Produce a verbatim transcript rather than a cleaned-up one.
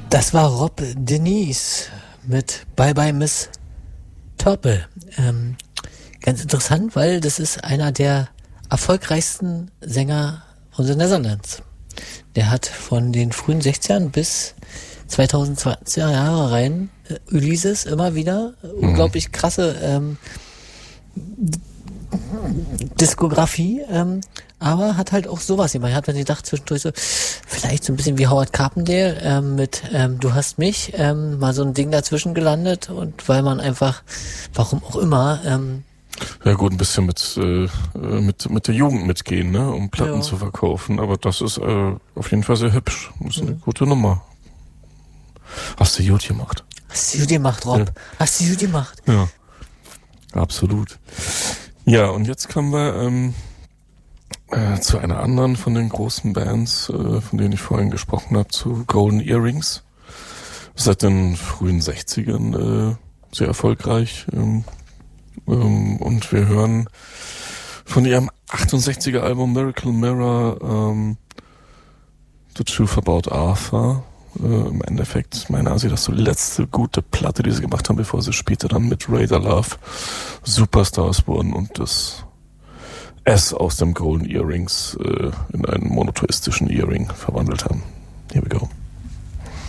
Das war Rob Denise mit Bye Bye Miss Turple. Ähm, ganz interessant, weil das ist einer der erfolgreichsten Sänger von The Netherlands. Der hat von den frühen sechzigern bis zweitausendzwanziger Jahre rein äh, Ulysses immer wieder äh, Mhm. unglaublich krasse ähm, Diskografie, ähm, aber hat halt auch sowas gemacht. Er hat dann gedacht zwischendurch so, vielleicht so ein bisschen wie Howard Carpendale ähm, mit ähm, Du hast mich, ähm, mal so ein Ding dazwischen gelandet und weil man einfach, warum auch immer, ähm, Ja gut, ein bisschen mit äh, mit mit der Jugend mitgehen, ne, um Platten Ja. zu verkaufen. Aber das ist äh, auf jeden Fall sehr hübsch. Das ist eine Mhm. gute Nummer. Hast du gut gemacht. hast du gut gemacht, Rob? Ja. Hast du gut gemacht? Ja, absolut. Ja, und jetzt kommen wir ähm, äh, zu einer anderen von den großen Bands, äh, von denen ich vorhin gesprochen habe, zu Golden Earrings. Seit den frühen sechzigern äh, sehr erfolgreich. Ähm, ähm, und wir hören von ihrem achtundsechziger Album Miracle Mirror ähm, The Truth About Arthur. Äh, Im Endeffekt meiner Ansicht nach so die letzte gute Platte, die sie gemacht haben, bevor sie später dann mit Radar Love Superstars wurden und das S aus dem Golden Earrings äh, in einen monotheistischen Earring verwandelt haben. Here we go.